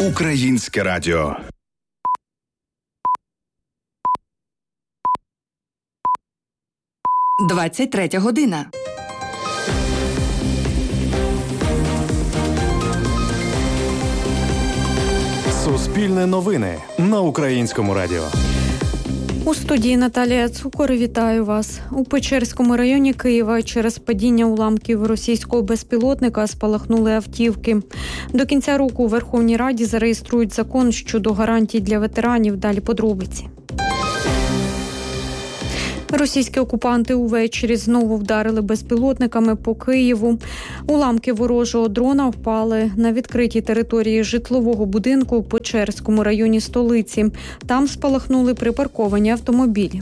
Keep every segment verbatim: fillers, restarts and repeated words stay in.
Українське радіо. двадцять третя година. Суспільне новини на Українському радіо. У студії Наталія Цукор. Вітаю вас. У Печерському районі Києва через падіння уламків російського безпілотника спалахнули автівки. До кінця року у Верховній Раді зареєструють закон щодо гарантій для ветеранів. Далі подробиці. Російські окупанти увечері знову вдарили безпілотниками по Києву. Уламки ворожого дрона впали на відкритій території житлового будинку у Печерському районі столиці. Там спалахнули припарковані автомобілі.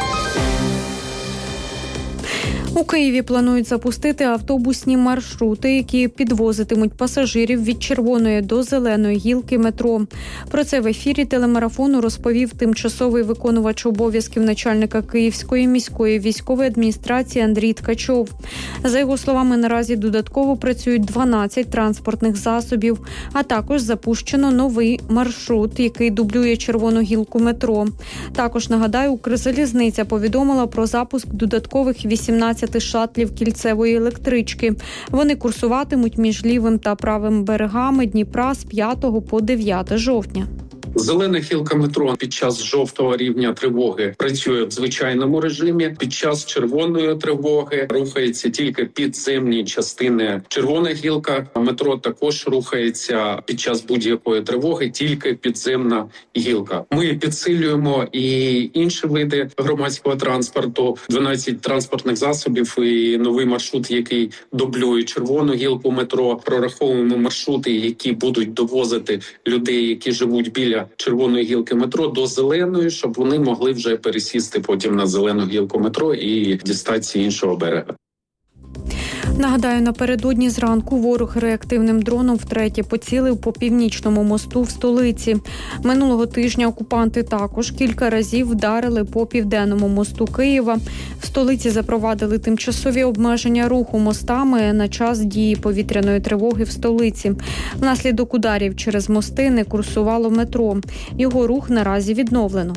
У Києві планують запустити автобусні маршрути, які підвозитимуть пасажирів від Червоної до Зеленої гілки метро. Про це в ефірі телемарафону розповів тимчасовий виконувач обов'язків начальника Київської міської військової адміністрації Андрій Ткачов. За його словами, наразі додатково працюють дванадцять транспортних засобів, а також запущено новий маршрут, який дублює Червону гілку метро. Також, нагадаю, Укрзалізниця повідомила про запуск додаткових вісімнадцяти шатлів кільцевої електрички. Вони курсуватимуть між лівим та правим берегами Дніпра з п'ятого по дев'яте жовтня. Зелена гілка метро під час жовтого рівня тривоги працює в звичайному режимі. Під час червоної тривоги рухається тільки підземні частини. Червона гілка метро також рухається під час будь-якої тривоги, тільки підземна гілка. Ми підсилюємо і інші види громадського транспорту, дванадцять транспортних засобів і новий маршрут, який дублює червону гілку метро. Прораховуємо маршрути, які будуть довозити людей, які живуть біля Червоної гілки метро до Зеленої, щоб вони могли вже пересісти потім на Зелену гілку метро і дістатися іншого берега. Нагадаю, напередодні зранку ворог реактивним дроном втретє поцілив по північному мосту в столиці. Минулого тижня окупанти також кілька разів вдарили по південному мосту Києва. В столиці запровадили тимчасові обмеження руху мостами на час дії повітряної тривоги в столиці. Внаслідок ударів через мости не курсувало метро. Його рух наразі відновлено.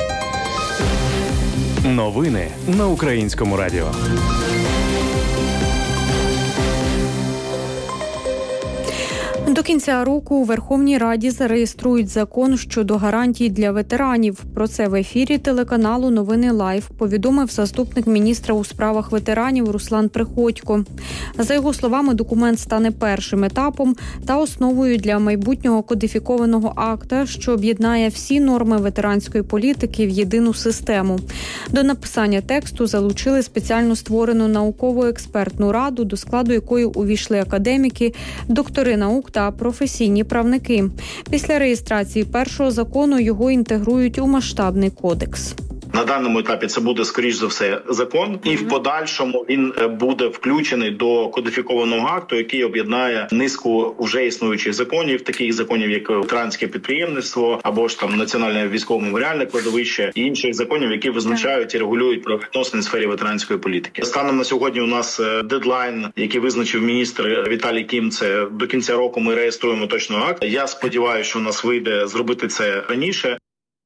Новини на Українському радіо. До кінця року у Верховній Раді зареєструють закон щодо гарантій для ветеранів. Про це в ефірі телеканалу «Новини Лайв» повідомив заступник міністра у справах ветеранів Руслан Приходько. За його словами, документ стане першим етапом та основою для майбутнього кодифікованого акта, що об'єднає всі норми ветеранської політики в єдину систему. До написання тексту залучили спеціально створену науково-експертну раду, до складу якої увійшли академіки, доктори наук та професійні правники. Після реєстрації першого закону його інтегрують у масштабний кодекс. На даному етапі це буде, скоріш за все, закон, і в подальшому він буде включений до кодифікованого акту, який об'єднає низку вже існуючих законів, таких законів, як ветеранське підприємництво, або ж там національне військово-меморіальне кладовище, і інших законів, які визначають і регулюють правовідносини в сфері ветеранської політики. Станом на сьогодні у нас дедлайн, який визначив міністр Віталій Кім, це до кінця року ми реєструємо точно акт. Я сподіваюся, що у нас вийде зробити це раніше.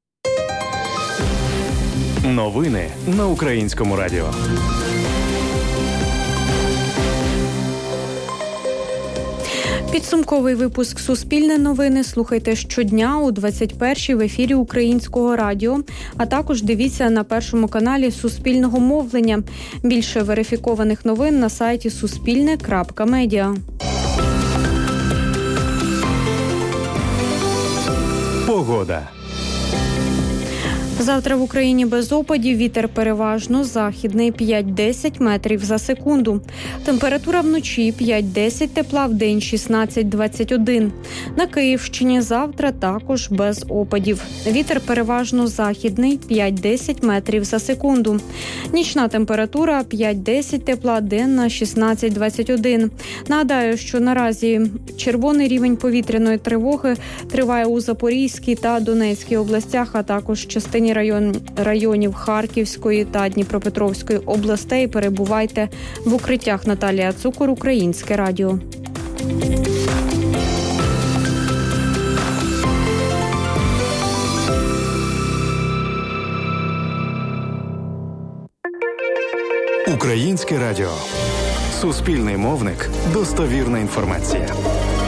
Новини на Українському радіо. Підсумковий випуск «Суспільне новини» слухайте щодня о двадцять першій в ефірі Українського радіо, а також дивіться на Першому каналі Суспільного мовлення. Більше верифікованих новин на сайті суспільне крапка медіа. Погода. Завтра в Україні без опадів, вітер переважно західний п'ять-десять метрів за секунду. Температура вночі п'ять-десять тепла, вдень шістнадцять-двадцять один. На Київщині завтра також без опадів. Вітер переважно західний п'ять-десять метрів за секунду. Нічна температура п'ять-десять тепла, денна шістнадцять-двадцять один. Нагадаю, що наразі червоний рівень повітряної тривоги триває у Запорізькій та Донецькій областях, а також частині район, районів Харківської та Дніпропетровської областей. Перебувайте в укриттях. Наталія Цукор, Українське радіо. Українське радіо. Суспільний мовник. Достовірна інформація.